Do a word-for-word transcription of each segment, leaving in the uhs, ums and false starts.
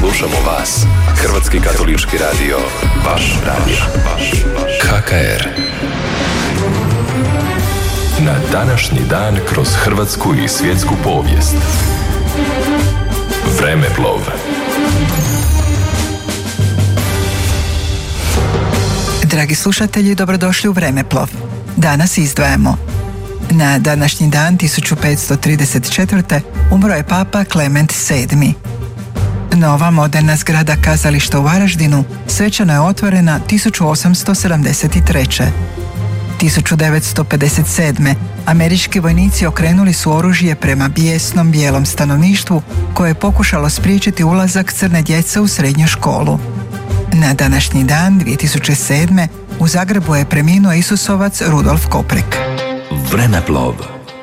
Slušamo vas. Hrvatski katolički radio. Vaš radio. K K R. Na današnji dan kroz hrvatsku i svjetsku povijest. Vremeplov. Dragi slušatelji, dobrodošli u Vremeplov. Danas izdvajamo. Na današnji dan tisuću petsto trideset četvrte. umro je papa Klement sedmi. Nova moderna zgrada kazališta u Varaždinu svečano je otvorena tisuću osamsto sedamdeset treće. tisuću devetsto pedeset sedme. američki vojnici okrenuli su oružje prema bijesnom bijelom stanovništvu koje je pokušalo spriječiti ulazak crne djece u srednju školu. Na današnji dan dvije tisuće sedme. u Zagrebu je preminuo Isusovac Rudolf Koprek. Vremeplov.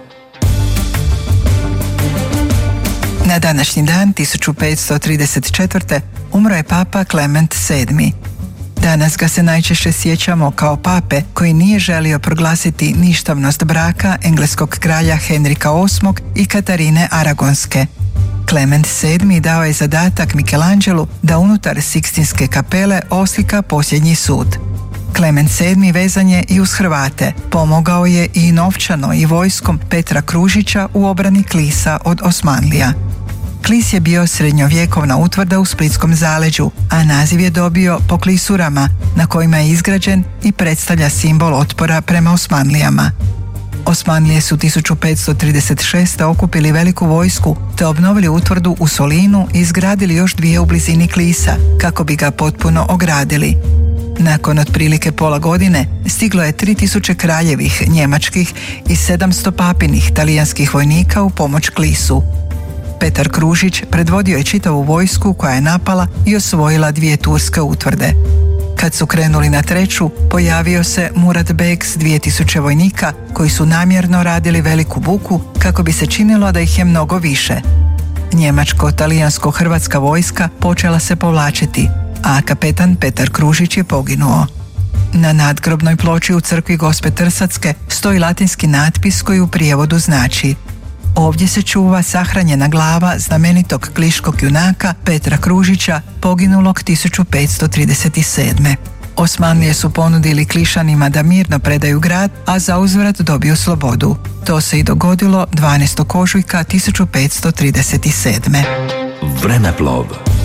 Na današnji dan tisuću petsto trideset četvrte. umro je papa Klement sedmi. Danas ga se najčešće sjećamo kao pape koji nije želio proglasiti ništavnost braka engleskog kralja Henrika osmog i Katarine Aragonske. Klement sedmi dao je zadatak Michelangelu da unutar Sikstinske kapele oslika posljednji sud. Klement sedmi vezan je i uz Hrvate, pomogao je i novčano i vojskom Petra Kružića u obrani Klisa od Osmanlija. Klis je bio srednjovjekovna utvrda u Splitskom zaleđu, a naziv je dobio po klisurama na kojima je izgrađen i predstavlja simbol otpora prema Osmanlijama. Osmanlije su tisuću petsto trideset šeste. okupili veliku vojsku te obnovili utvrdu u Solinu i izgradili još dvije u blizini Klisa kako bi ga potpuno ogradili. Nakon otprilike pola godine stiglo je tri tisuće kraljevih, njemačkih i sedamsto papinih talijanskih vojnika u pomoć Klisu. Petar Kružić predvodio je čitavu vojsku koja je napala i osvojila dvije turske utvrde. Kad su krenuli na treću, pojavio se Murat Beg s dvije tisuće vojnika koji su namjerno radili veliku buku kako bi se činilo da ih je mnogo više. Njemačko-talijansko-hrvatska vojska počela se povlačiti, a kapetan Petar Kružić je poginuo. Na nadgrobnoj ploči u crkvi Gospe Trsatske stoji latinski natpis koji u prijevodu znači: ovdje se čuva sahranjena glava znamenitog kliškog junaka Petra Kružića, poginulog tisuću petsto trideset sedme. Osmanlije su ponudili Klišanima da mirno predaju grad, a za uzvrat dobiju slobodu. To se i dogodilo dvanaestog ožujka tisuću petsto trideset sedme. Vremeplov.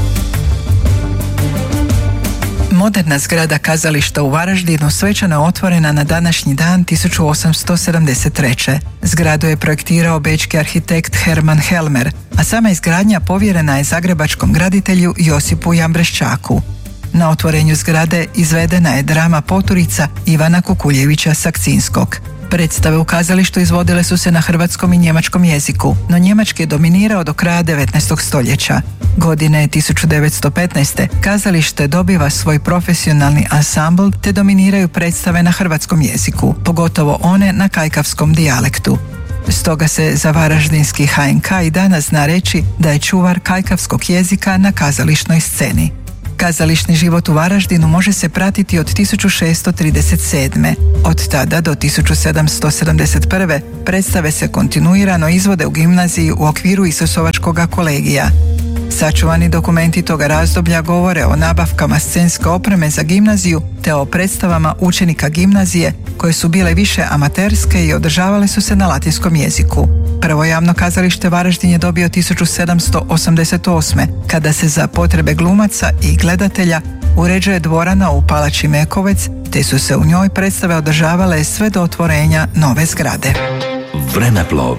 Moderna zgrada kazališta u Varaždinu svečano je otvorena na današnji dan tisuću osamsto sedamdeset treće. Zgradu je projektirao bečki arhitekt Herman Helmer, a sama izgradnja povjerena je zagrebačkom graditelju Josipu Jambreščaku. Na otvorenju zgrade izvedena je drama Poturica Ivana Kukuljevića Sakcinskog. Predstave u kazalištu izvodile su se na hrvatskom i njemačkom jeziku, no njemački je dominirao do kraja devetnaestog stoljeća. Godine tisuću devetsto petnaeste. kazalište dobiva svoj profesionalni ansambl te dominiraju predstave na hrvatskom jeziku, pogotovo one na kajkavskom dijalektu. Stoga se za varaždinski H N K i danas zna reći da je čuvar kajkavskog jezika na kazališnoj sceni. Kazališni život u Varaždinu može se pratiti od tisuću šesto trideset sedme. Od tada do tisuću sedamsto sedamdeset prve. predstave se kontinuirano izvode u gimnaziji u okviru Isusovačkoga kolegija. Sačuvani dokumenti toga razdoblja govore o nabavkama scenske opreme za gimnaziju te o predstavama učenika gimnazije koje su bile više amaterske i održavale su se na latinskom jeziku. Prvo javno kazalište Varaždin je dobio tisuću sedamsto osamdeset osme. kada se za potrebe glumaca i gledatelja uređuje dvorana u Palači Mekovec te su se u njoj predstave održavale sve do otvorenja nove zgrade. Vremeplov.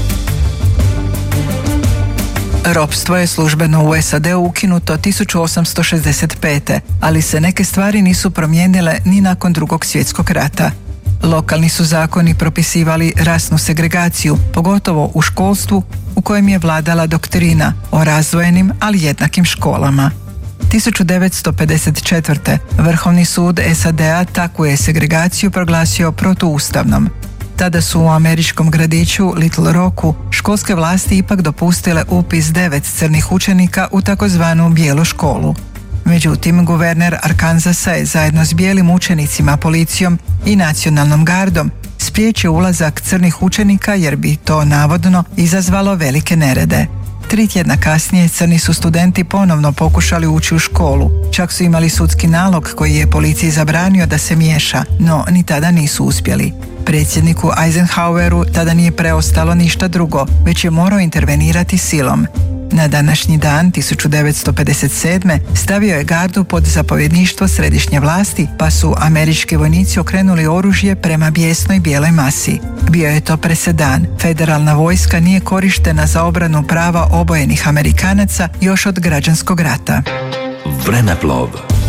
Ropstvo je službeno u S A D-u ukinuto tisuću osamsto šezdeset pete. ali se neke stvari nisu promijenile ni nakon Drugog svjetskog rata. Lokalni su zakoni propisivali rasnu segregaciju, pogotovo u školstvu u kojem je vladala doktrina o razdvojenim, ali jednakim školama. tisuću devetsto pedeset četvrte. Vrhovni sud S A D-a takvu je segregaciju proglasio protuustavnom. Tada su u američkom gradiću Little Rocku školske vlasti ipak dopustile upis devet crnih učenika u takozvanu bijelu školu. Međutim, guverner Arkansasa je zajedno s bijelim učenicima, policijom i nacionalnom gardom spriječio ulazak crnih učenika jer bi to navodno izazvalo velike nerede. Tri tjedna kasnije crni su studenti ponovno pokušali ući u školu. Čak su imali sudski nalog koji je policiji zabranio da se miješa, no ni tada nisu uspjeli. Predsjedniku Eisenhoweru tada nije preostalo ništa drugo, već je morao intervenirati silom. Na današnji dan tisuću devetsto pedeset sedme stavio je gardu pod zapovjedništvo središnje vlasti, pa su američki vojnici okrenuli oružje prema bijesnoj bijeloj masi. Bio je to presedan. Federalna vojska nije korištena za obranu prava obojenih Amerikanaca još od građanskog rata. Vremeplov.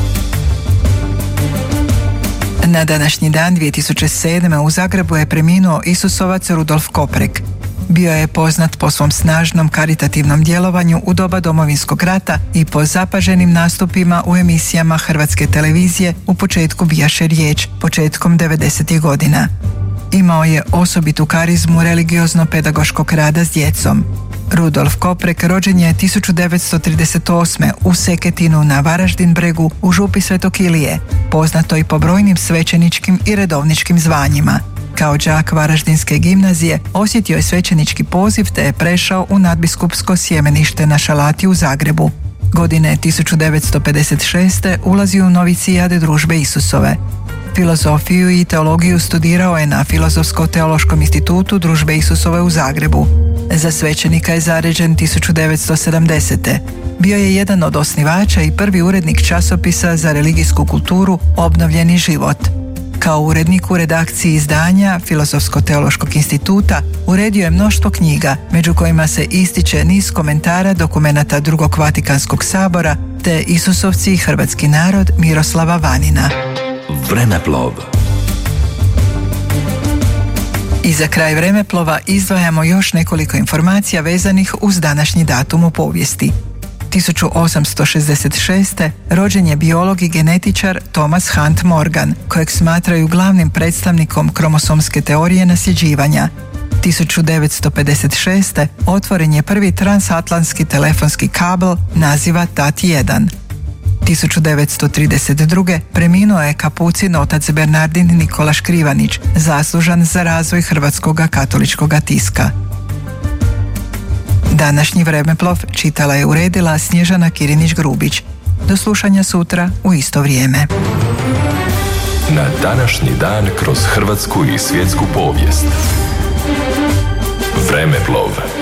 Na današnji dan dvije tisuće sedme u Zagrebu je preminuo Isusovac Rudolf Koprek. Bio je poznat po svom snažnom karitativnom djelovanju u doba Domovinskog rata i po zapaženim nastupima u emisijama Hrvatske televizije u početku bijaše riječ, početkom devedesetih godina. Imao je osobitu karizmu religiozno-pedagoškog rada s djecom. Rudolf Koprek rođen je tisuću devetsto trideset osme u Seketinu na Varaždin bregu u župi Svetog Ilije, poznato i po brojnim svećeničkim i redovničkim zvanjima. Kao đak Varaždinske gimnazije osjetio je svećenički poziv te je prešao u nadbiskupsko sjemenište na Šalati u Zagrebu. Godine tisuću devetsto pedeset šeste ulazi u novicijat Družbe Isusove. Filozofiju i teologiju studirao je na Filozofsko-teološkom institutu Družbe Isusove u Zagrebu. Za svećenika je zaređen tisuću devetsto sedamdesete. Bio je jedan od osnivača i prvi urednik časopisa za religijsku kulturu Obnovljeni život. Kao urednik u redakciji izdanja Filozofsko-teološkog instituta uredio je mnoštvo knjiga, među kojima se ističe niz komentara dokumenata Drugog Vatikanskog sabora te Isusovci i hrvatski narod Miroslava Vanina. Vremeplov. I za kraj vremeplova izdvajamo još nekoliko informacija vezanih uz današnji datum u povijesti. tisuću osamsto šezdeset šeste. rođen je biolog i genetičar Thomas Hunt Morgan, kojeg smatraju glavnim predstavnikom kromosomske teorije nasljeđivanja. tisuću devetsto pedeset šeste. otvoren je prvi transatlantski telefonski kabel naziva T A T jedan. tisuću devetsto trideset druge. preminuo je kapucin otac Bernardin Nikola Škrivanić, zaslužan za razvoj hrvatskog katoličkog tiska. Današnji vremeplov čitala je uredila Snježana Kirinić-Grubić. Do slušanja sutra u isto vrijeme. Na današnji dan kroz hrvatsku i svjetsku povijest. Vremeplov.